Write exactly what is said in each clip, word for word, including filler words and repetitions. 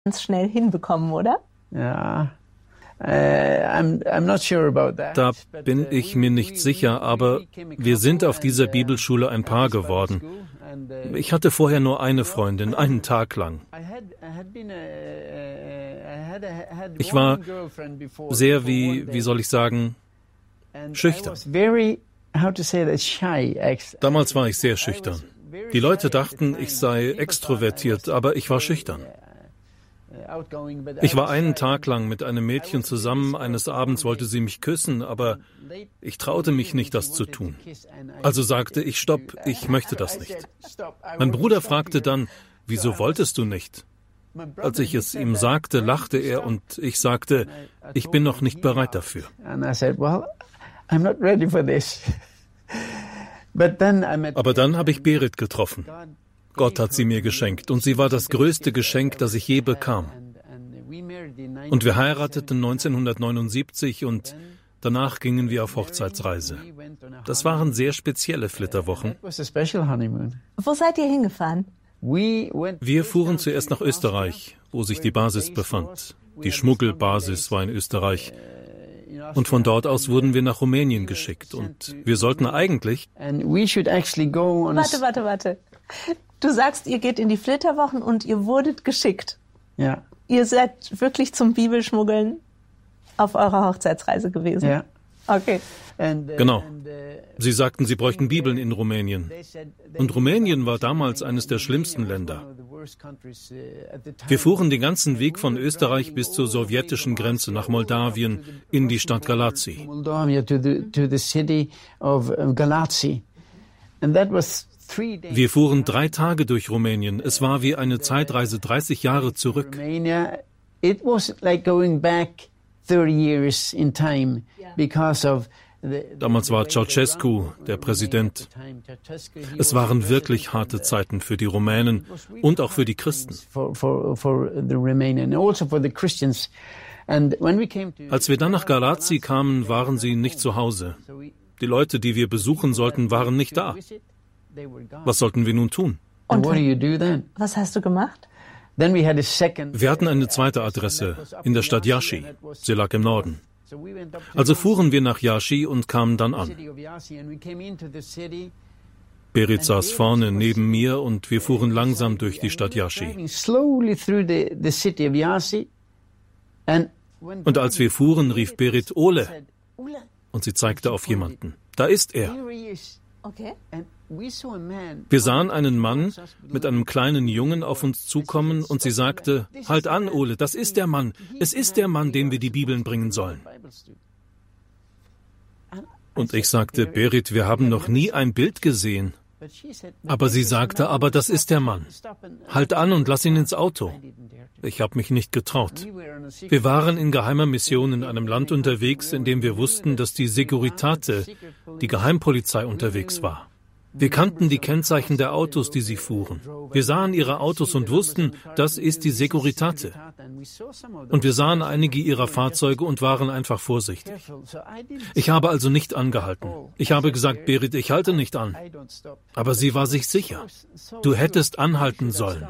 ganz schnell hinbekommen, oder? Ja. Da bin ich mir nicht sicher, aber wir sind auf dieser Bibelschule ein Paar geworden. Ich hatte vorher nur eine Freundin, einen Tag lang. Ich war sehr, wie, wie soll ich sagen, schüchtern. Damals war ich sehr schüchtern. Die Leute dachten, ich sei extrovertiert, aber ich war schüchtern. Ich war einen Tag lang mit einem Mädchen zusammen, eines Abends wollte sie mich küssen, aber ich traute mich nicht, das zu tun. Also sagte ich, stopp, ich möchte das nicht. Mein Bruder fragte dann, wieso wolltest du nicht? Als ich es ihm sagte, lachte er und ich sagte, ich bin noch nicht bereit dafür. Aber dann habe ich Berit getroffen. Gott hat sie mir geschenkt und sie war das größte Geschenk, das ich je bekam. Und wir heirateten neunzehnhundertneunundsiebzig und danach gingen wir auf Hochzeitsreise. Das waren sehr spezielle Flitterwochen. Wo seid ihr hingefahren? Wir fuhren zuerst nach Österreich, wo sich die Basis befand. Die Schmuggelbasis war in Österreich. Und von dort aus wurden wir nach Rumänien geschickt. Und wir sollten eigentlich... Warte, warte, warte. Du sagst, ihr geht in die Flitterwochen und ihr wurdet geschickt. Ja. Ihr seid wirklich zum Bibelschmuggeln auf eurer Hochzeitsreise gewesen? Ja. Okay. Genau. Sie sagten, sie bräuchten Bibeln in Rumänien. Und Rumänien war damals eines der schlimmsten Länder. Wir fuhren den ganzen Weg von Österreich bis zur sowjetischen Grenze nach Moldawien in die Stadt Galați. Wir fuhren drei Tage durch Rumänien. Es war wie eine Zeitreise dreißig Jahre zurück. Damals war Ceausescu der Präsident. Es waren wirklich harte Zeiten für die Rumänen und auch für die Christen. Als wir dann nach Galați kamen, waren sie nicht zu Hause. Die Leute, die wir besuchen sollten, waren nicht da. Was sollten wir nun tun? Und was hast du gemacht? Wir hatten eine zweite Adresse in der Stadt Iași. Sie lag im Norden. Also fuhren wir nach Iași und kamen dann an. Berit saß vorne neben mir und wir fuhren langsam durch die Stadt Iași. Und als wir fuhren, rief Berit Ole und sie zeigte auf jemanden. Da ist er. Okay. Wir sahen einen Mann mit einem kleinen Jungen auf uns zukommen und sie sagte, halt an, Ole, das ist der Mann. Es ist der Mann, dem wir die Bibeln bringen sollen. Und ich sagte, Berit, wir haben noch nie ein Bild gesehen. Aber sie sagte, aber das ist der Mann. Halt an und lass ihn ins Auto. Ich habe mich nicht getraut. Wir waren in geheimer Mission in einem Land unterwegs, in dem wir wussten, dass die Securitate, die Geheimpolizei, unterwegs war. Wir kannten die Kennzeichen der Autos, die sie fuhren. Wir sahen ihre Autos und wussten, das ist die Securitate. Und wir sahen einige ihrer Fahrzeuge und waren einfach vorsichtig. Ich habe also nicht angehalten. Ich habe gesagt, Berit, ich halte nicht an. Aber sie war sich sicher. Du hättest anhalten sollen.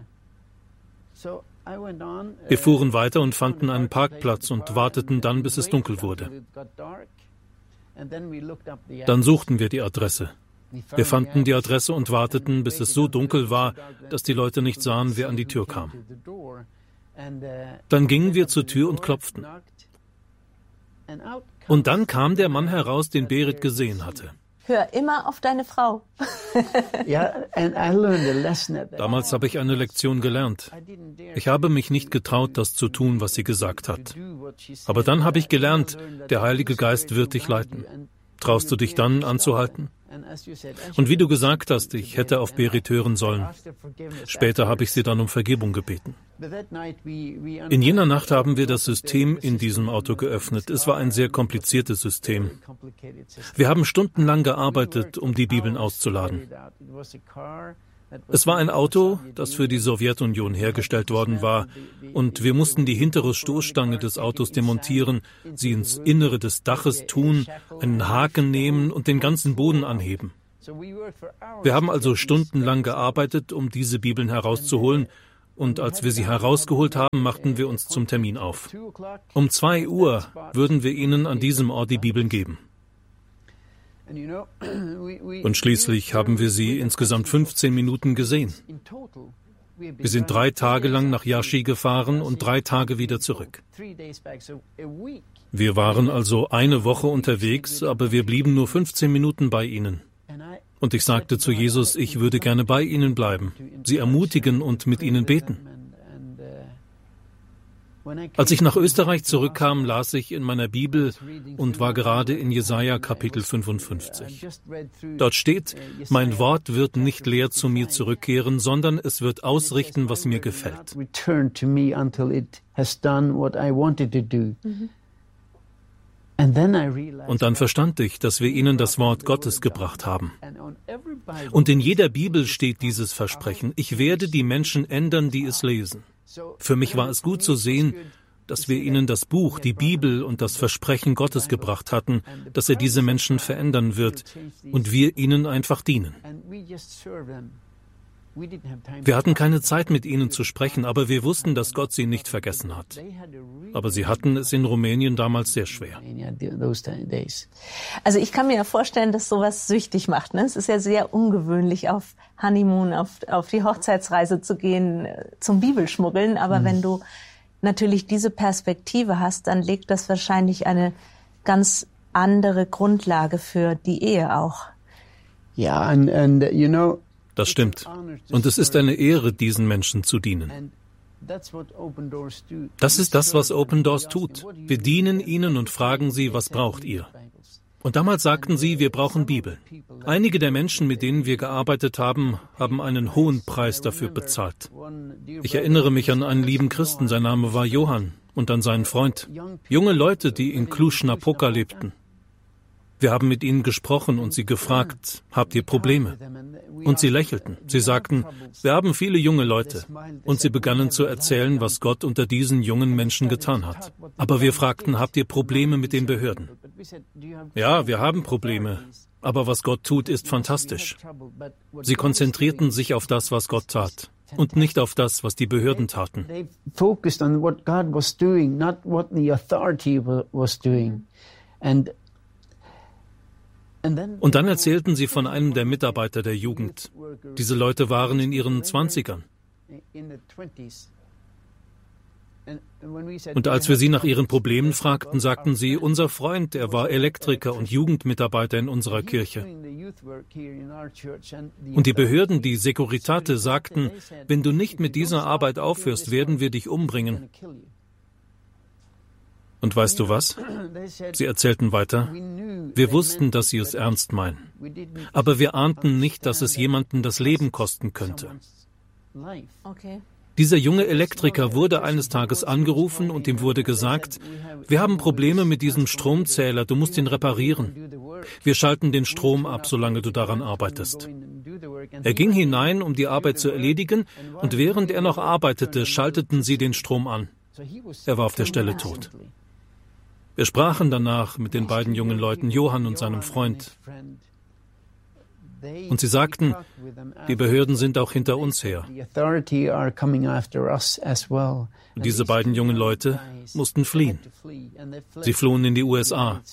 Wir fuhren weiter und fanden einen Parkplatz und warteten dann, bis es dunkel wurde. Dann suchten wir die Adresse. Wir fanden die Adresse und warteten, bis es so dunkel war, dass die Leute nicht sahen, wer an die Tür kam. Dann gingen wir zur Tür und klopften. Und dann kam der Mann heraus, den Berit gesehen hatte. Hör immer auf deine Frau. Damals habe ich eine Lektion gelernt. Ich habe mich nicht getraut, das zu tun, was sie gesagt hat. Aber dann habe ich gelernt, der Heilige Geist wird dich leiten. Traust du dich dann anzuhalten? Und wie du gesagt hast, ich hätte auf Berit hören sollen. Später habe ich sie dann um Vergebung gebeten. In jener Nacht haben wir das System in diesem Auto geöffnet. Es war ein sehr kompliziertes System. Wir haben stundenlang gearbeitet, um die Bibeln auszuladen. Es war ein Auto, das für die Sowjetunion hergestellt worden war, und wir mussten die hintere Stoßstange des Autos demontieren, sie ins Innere des Daches tun, einen Haken nehmen und den ganzen Boden anheben. Wir haben also stundenlang gearbeitet, um diese Bibeln herauszuholen, und als wir sie herausgeholt haben, machten wir uns zum Termin auf. Um zwei Uhr würden wir ihnen an diesem Ort die Bibeln geben. Und schließlich haben wir sie insgesamt fünfzehn Minuten gesehen. Wir sind drei Tage lang nach Yashi gefahren und drei Tage wieder zurück. Wir waren also eine Woche unterwegs, aber wir blieben nur fünfzehn Minuten bei ihnen. Und ich sagte zu Jesus, ich würde gerne bei ihnen bleiben, sie ermutigen und mit ihnen beten. Als ich nach Österreich zurückkam, las ich in meiner Bibel und war gerade in Jesaja Kapitel fünfundfünfzig. Dort steht, mein Wort wird nicht leer zu mir zurückkehren, sondern es wird ausrichten, was mir gefällt. Und dann verstand ich, dass wir ihnen das Wort Gottes gebracht haben. Und in jeder Bibel steht dieses Versprechen, ich werde die Menschen ändern, die es lesen. Für mich war es gut zu sehen, dass wir ihnen das Buch, die Bibel und das Versprechen Gottes gebracht hatten, dass er diese Menschen verändern wird und wir ihnen einfach dienen. Wir hatten keine Zeit, mit ihnen zu sprechen, aber wir wussten, dass Gott sie nicht vergessen hat. Aber sie hatten es in Rumänien damals sehr schwer. Also ich kann mir ja vorstellen, dass sowas süchtig macht. Ne? Es ist ja sehr ungewöhnlich, auf Honeymoon, auf, auf die Hochzeitsreise zu gehen, zum Bibelschmuggeln. Aber mhm. wenn du natürlich diese Perspektive hast, dann legt das wahrscheinlich eine ganz andere Grundlage für die Ehe auch. Ja, and, and you know, das stimmt. Und es ist eine Ehre, diesen Menschen zu dienen. Das ist das, was Open Doors tut. Wir dienen ihnen und fragen sie, was braucht ihr? Und damals sagten sie, wir brauchen Bibeln. Einige der Menschen, mit denen wir gearbeitet haben, haben einen hohen Preis dafür bezahlt. Ich erinnere mich an einen lieben Christen, sein Name war Johann, und an seinen Freund. Junge Leute, die in Cluj-Napoca lebten. Wir haben mit ihnen gesprochen und sie gefragt, habt ihr Probleme? Und sie lächelten. Sie sagten, wir haben viele junge Leute. Und sie begannen zu erzählen, was Gott unter diesen jungen Menschen getan hat. Aber wir fragten, habt ihr Probleme mit den Behörden? Ja, wir haben Probleme. Aber was Gott tut, ist fantastisch. Sie konzentrierten sich auf das, was Gott tat. Und nicht auf das, was die Behörden taten. Focused on what God was doing, not what the authority was doing. And Und dann erzählten sie von einem der Mitarbeiter der Jugend. Diese Leute waren in ihren Zwanzigern. Und als wir sie nach ihren Problemen fragten, sagten sie, unser Freund, er war Elektriker und Jugendmitarbeiter in unserer Kirche. Und die Behörden, die Securitate, sagten, wenn du nicht mit dieser Arbeit aufhörst, werden wir dich umbringen. Und weißt du was? Sie erzählten weiter, wir wussten, dass sie es ernst meinen. Aber wir ahnten nicht, dass es jemanden das Leben kosten könnte. Okay. Dieser junge Elektriker wurde eines Tages angerufen und ihm wurde gesagt, wir haben Probleme mit diesem Stromzähler, du musst ihn reparieren. Wir schalten den Strom ab, solange du daran arbeitest. Er ging hinein, um die Arbeit zu erledigen, und während er noch arbeitete, schalteten sie den Strom an. Er war auf der Stelle tot. Wir sprachen danach mit den beiden jungen Leuten, Johann und seinem Freund. Und sie sagten, die Behörden sind auch hinter uns her. Diese beiden jungen Leute mussten fliehen. Sie flohen in die U S A.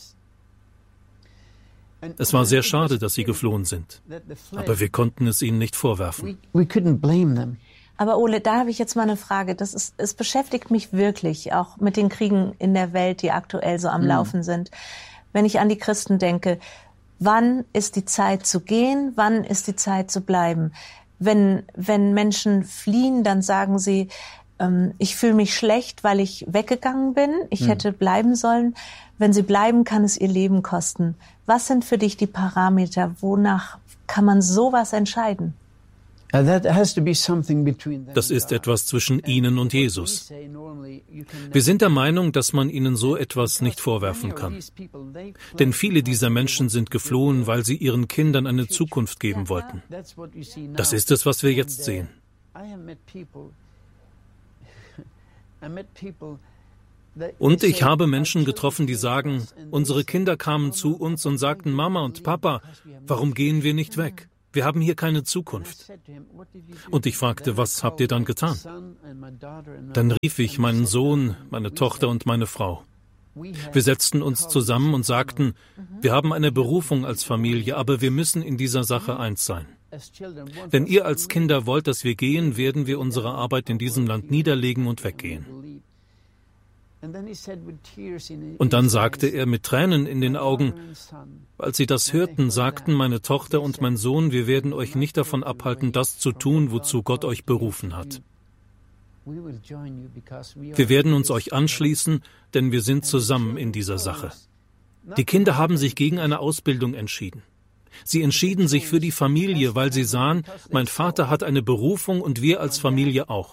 Es war sehr schade, dass sie geflohen sind. Aber wir konnten es ihnen nicht vorwerfen. Aber Ole, da habe ich jetzt mal eine Frage. Das ist, es beschäftigt mich wirklich, auch mit den Kriegen in der Welt, die aktuell so am mhm. Laufen sind. Wenn ich an die Christen denke, wann ist die Zeit zu gehen, wann ist die Zeit zu bleiben? Wenn, wenn Menschen fliehen, dann sagen sie, ähm, ich fühle mich schlecht, weil ich weggegangen bin, ich mhm. hätte bleiben sollen. Wenn sie bleiben, kann es ihr Leben kosten. Was sind für dich die Parameter? Wonach kann man sowas entscheiden? Das ist etwas zwischen ihnen und Jesus. Wir sind der Meinung, dass man ihnen so etwas nicht vorwerfen kann. Denn viele dieser Menschen sind geflohen, weil sie ihren Kindern eine Zukunft geben wollten. Das ist es, was wir jetzt sehen. Und ich habe Menschen getroffen, die sagen, unsere Kinder kamen zu uns und sagten, Mama und Papa, warum gehen wir nicht weg? wir haben hier keine Zukunft. Und ich fragte, was habt ihr dann getan? Dann rief ich meinen Sohn, meine Tochter und meine Frau. Wir setzten uns zusammen und sagten, wir haben eine Berufung als Familie, aber wir müssen in dieser Sache eins sein. Wenn ihr als Kinder wollt, dass wir gehen, werden wir unsere Arbeit in diesem Land niederlegen und weggehen. Und dann sagte er mit Tränen in den Augen, als sie das hörten, sagten meine Tochter und mein Sohn, wir werden euch nicht davon abhalten, das zu tun, wozu Gott euch berufen hat. Wir werden uns euch anschließen, denn wir sind zusammen in dieser Sache. Die Kinder haben sich gegen eine Ausbildung entschieden. Sie entschieden sich für die Familie, weil sie sahen, mein Vater hat eine Berufung und wir als Familie auch.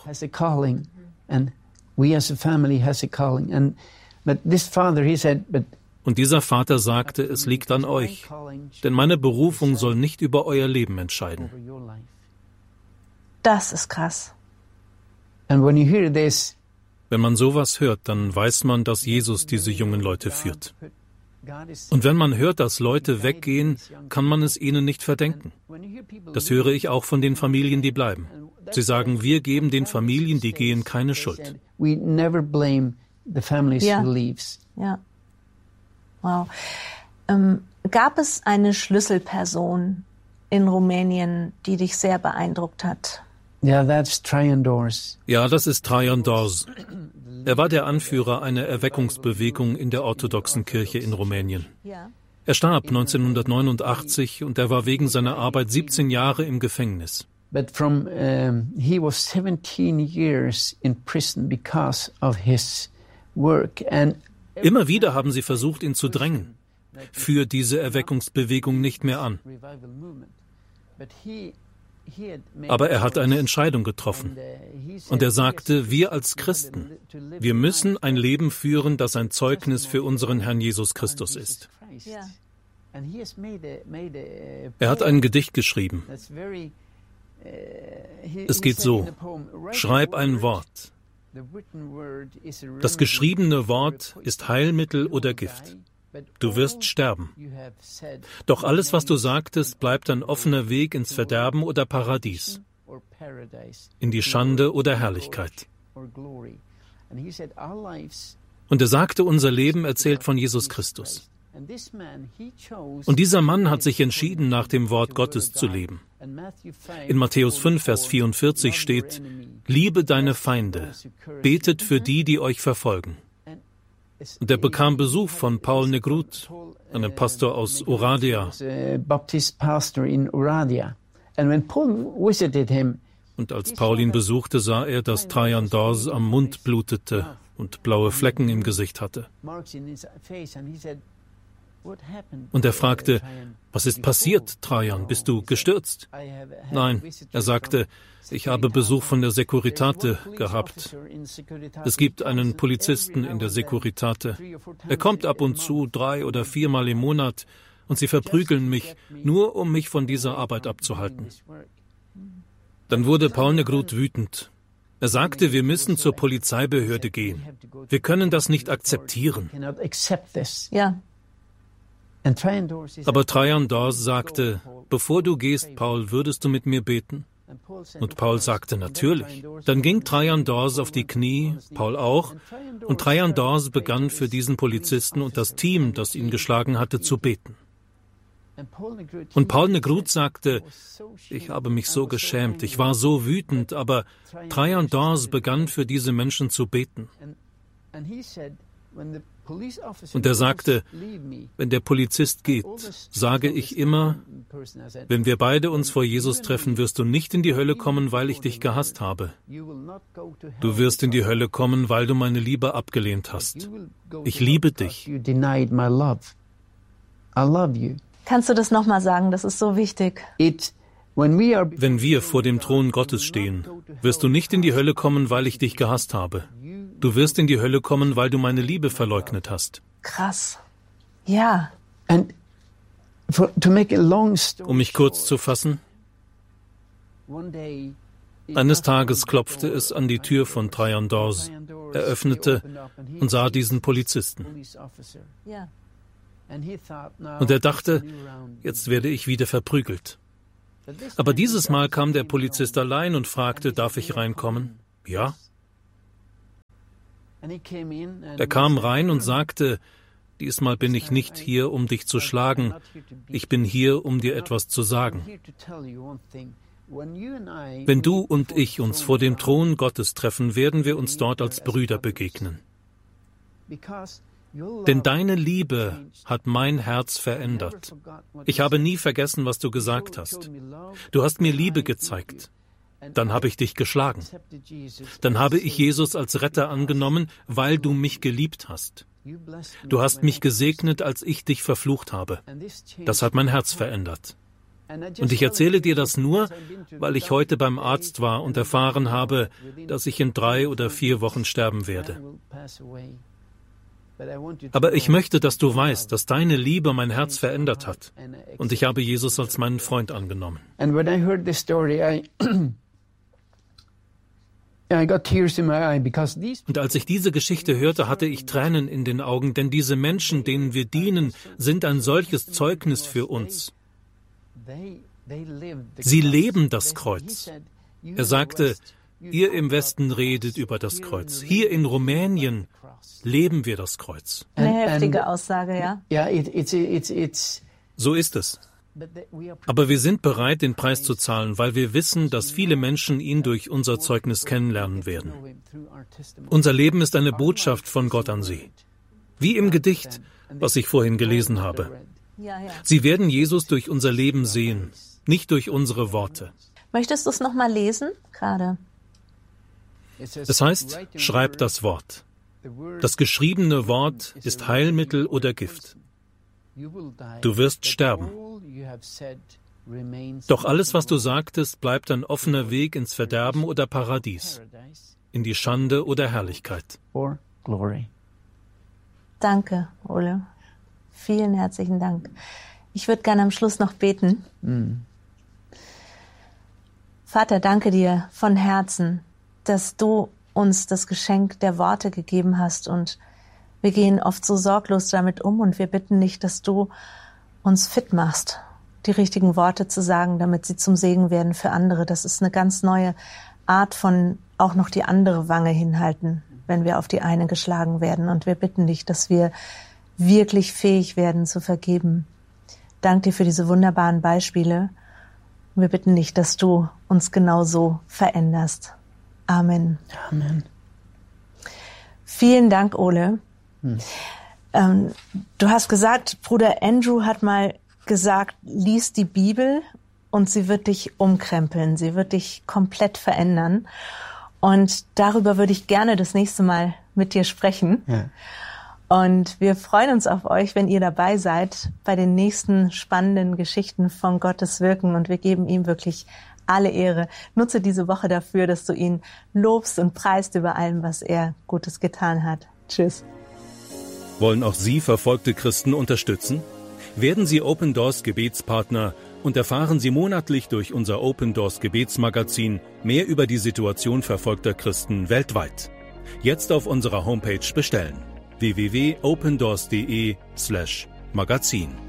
Und dieser Vater sagte, es liegt an euch, denn meine Berufung soll nicht über euer Leben entscheiden. Das ist krass. Wenn man sowas hört, dann weiß man, dass Jesus diese jungen Leute führt. Und wenn man hört, dass Leute weggehen, kann man es ihnen nicht verdenken. Das höre ich auch von den Familien, die bleiben. Sie sagen, wir geben den Familien, die gehen, keine Schuld. Ja. Ja. Wow. Ähm, gab es eine Schlüsselperson in Rumänien, die dich sehr beeindruckt hat? Yeah, that's Trajan Dors. Ja, das ist Trajan Dors. Er war der Anführer einer Erweckungsbewegung in der orthodoxen Kirche in Rumänien. Ja. Er starb neunzehnhundertneunundachtzig und er war wegen seiner Arbeit siebzehn Jahre im Gefängnis. But from um, he was seventeen years in prison because of his work. And Immer wieder haben sie versucht, ihn zu drängen. Führ diese Erweckungsbewegung nicht mehr an. Aber er hat eine Entscheidung getroffen. Und er sagte, wir als Christen, wir müssen ein Leben führen, das ein Zeugnis für unseren Herrn Jesus Christus ist. Ja. Er hat ein Gedicht geschrieben. Es geht so: Schreib ein Wort. Das geschriebene Wort ist Heilmittel oder Gift. Du wirst sterben. Doch alles, was du sagtest, bleibt ein offener Weg ins Verderben oder Paradies, in die Schande oder Herrlichkeit. Und er sagte, unser Leben erzählt von Jesus Christus. Und dieser Mann hat sich entschieden, nach dem Wort Gottes zu leben. In Matthäus fünf, Vers vierundvierzig steht, liebe deine Feinde, betet für die, die euch verfolgen. Und er bekam Besuch von Paul Negrut, einem Pastor aus Oradea. Und als Paul ihn besuchte, sah er, dass Trajan Dors am Mund blutete und blaue Flecken im Gesicht hatte. Und er fragte, was ist passiert, Trajan? Bist du gestürzt? Nein, er sagte, ich habe Besuch von der Securitate gehabt. Es gibt einen Polizisten in der Securitate. Er kommt ab und zu drei oder viermal im Monat und sie verprügeln mich, nur um mich von dieser Arbeit abzuhalten. Dann wurde Paul Negrut wütend. Er sagte, wir müssen zur Polizeibehörde gehen. Wir können das nicht akzeptieren. Ja. Aber Trajan Dors sagte, bevor du gehst, Paul, würdest du mit mir beten? Und Paul sagte, natürlich. Dann ging Trajan Dors auf die Knie, Paul auch, und Trajan Dors begann für diesen Polizisten und das Team, das ihn geschlagen hatte, zu beten. Und Paul Negrut sagte, ich habe mich so geschämt, ich war so wütend, aber Trajan Dors begann für diese Menschen zu beten. Und er sagte, wenn der Polizist geht, sage ich immer, wenn wir beide uns vor Jesus treffen, wirst du nicht in die Hölle kommen, weil ich dich gehasst habe. Du wirst in die Hölle kommen, weil du meine Liebe abgelehnt hast. Ich liebe dich. Kannst du das nochmal sagen? Das ist so wichtig. Wenn wir vor dem Thron Gottes stehen, wirst du nicht in die Hölle kommen, weil ich dich gehasst habe. Du wirst in die Hölle kommen, weil du meine Liebe verleugnet hast. Krass. Ja. Um mich kurz zu fassen, eines Tages klopfte es an die Tür von Trajan Dors. Er öffnete und sah diesen Polizisten. Ja. Und er dachte, jetzt werde ich wieder verprügelt. Aber dieses Mal kam der Polizist allein und fragte, darf ich reinkommen? Ja. Er kam rein und sagte, diesmal bin ich nicht hier, um dich zu schlagen. Ich bin hier, um dir etwas zu sagen. Wenn du und ich uns vor dem Thron Gottes treffen, werden wir uns dort als Brüder begegnen. Denn deine Liebe hat mein Herz verändert. Ich habe nie vergessen, was du gesagt hast. Du hast mir Liebe gezeigt. Dann habe ich dich geschlagen. Dann habe ich Jesus als Retter angenommen, weil du mich geliebt hast. Du hast mich gesegnet, als ich dich verflucht habe. Das hat mein Herz verändert. Und ich erzähle dir das nur, weil ich heute beim Arzt war und erfahren habe, dass ich in drei oder vier Wochen sterben werde. Aber ich möchte, dass du weißt, dass deine Und mein Herz verändert hat. Und ich habe Jesus als meinen Freund angenommen. And when I heard this story, I I got tears in my eye because these Und als ich diese Geschichte hörte, hatte ich Tränen in den Augen, denn diese Menschen, denen wir dienen, sind ein solches Zeugnis für uns. Sie leben das Kreuz. Er sagte, ihr im Westen redet über das Kreuz. Hier in Rumänien leben wir das Kreuz. Eine heftige Aussage, ja. Yeah, it, it's it's it's. So ist es. Aber wir sind bereit, den Preis zu zahlen, weil wir wissen, dass viele Menschen ihn durch unser Zeugnis kennenlernen werden. Unser Leben ist eine Botschaft von Gott an sie. Wie im Gedicht, was ich vorhin gelesen habe. Ja, ja. Sie werden Jesus durch unser Leben sehen, nicht durch unsere Worte. Möchtest du es nochmal lesen, gerade? Es heißt, schreib das Wort. Das geschriebene Wort ist Heilmittel oder Gift. Du wirst sterben. Doch alles, was du sagtest, bleibt ein offener Weg ins Verderben oder Paradies, in die Schande oder Herrlichkeit. For glory. Danke, Ole. Vielen herzlichen Dank. Ich würde gerne am Schluss noch beten. Mm. Vater, danke dir von Herzen, dass du uns das Geschenk der Worte gegeben hast und wir gehen oft so sorglos damit um und wir bitten dich, dass du uns fit machst, die richtigen Worte zu sagen, damit sie zum Segen werden für andere. Das ist eine ganz neue Art von auch noch die andere Wange hinhalten, wenn wir auf die eine geschlagen werden. Und wir bitten dich, dass wir wirklich fähig werden zu vergeben. Dank dir für diese wunderbaren Beispiele. Wir bitten dich, dass du uns genauso veränderst. Amen. Amen. Vielen Dank, Ole. Hm. Ähm, du hast gesagt, Bruder Andrew hat mal gesagt, lies die Bibel und sie wird dich umkrempeln, sie wird dich komplett verändern. Und darüber würde ich gerne das nächste Mal mit dir sprechen. Ja. Und wir freuen uns auf euch, wenn ihr dabei seid bei den nächsten spannenden Geschichten von Gottes Wirken. Und wir geben ihm wirklich alle Ehre. Nutze diese Woche dafür, dass du ihn lobst und preist über allem, was er Gutes getan hat. Tschüss. Wollen auch Sie verfolgte Christen unterstützen? Werden Sie Open Doors Gebetspartner und erfahren Sie monatlich durch unser Open Doors Gebetsmagazin mehr über die Situation verfolgter Christen weltweit. Jetzt auf unserer Homepage bestellen: w w w punkt opendoors punkt de slash magazin.